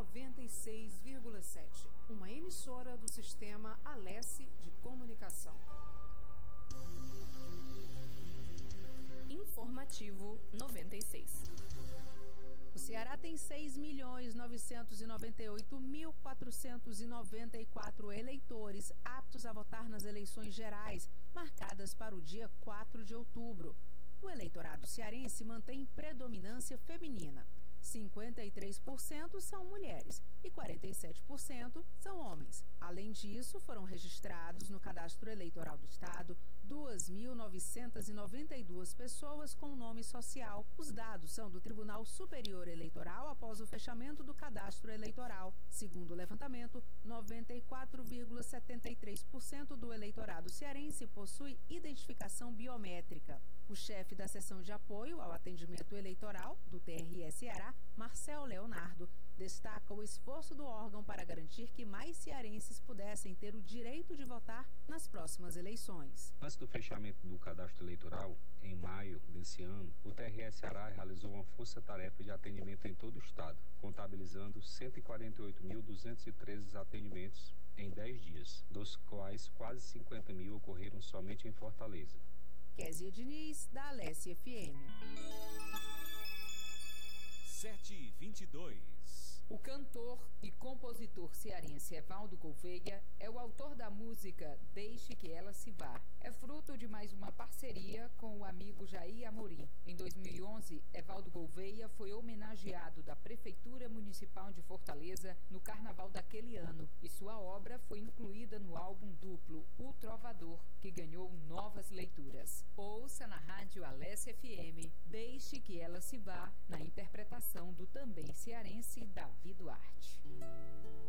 96,7, uma emissora do Sistema Alesse de Comunicação. Informativo 96. O Ceará tem 6.998.494 eleitores aptos a votar nas eleições gerais, marcadas para o dia 4 de outubro. O eleitorado cearense mantém predominância feminina. 53% são mulheres e 47% são homens. Além disso, foram registrados no Cadastro Eleitoral do Estado 2.992 pessoas com nome social. Os dados são do Tribunal Superior Eleitoral após o fechamento do Cadastro Eleitoral. Segundo o levantamento, 94,73% do eleitorado cearense possui identificação biométrica. O chefe da seção de apoio ao atendimento eleitoral do TRE Ceará, Marcel Leonardo, destaca o esforço do órgão para garantir que mais cearenses pudessem ter o direito de votar nas próximas eleições. Antes do fechamento do cadastro eleitoral, em maio desse ano, o TRE Ceará realizou uma força-tarefa de atendimento em todo o estado, contabilizando 148.213 atendimentos em 10 dias, dos quais quase 50 mil ocorreram somente em Fortaleza. Kézia Diniz, da Alesse FM. 7h22. O cantor e compositor cearense Evaldo Gouveia é o autor da música Deixe que Ela Se Vá. É fruto de mais uma parceria com o amigo Jair Amorim. Em 2011, Evaldo Gouveia foi homenageado da Prefeitura Municipal de Fortaleza no Carnaval daquele ano e sua obra foi incluída no álbum duplo O Trovador, que ganhou novas leituras. Ouça na rádio Alesse FM Deixe que Ela Se Vá, na interpretação do também cearense Davi Duarte.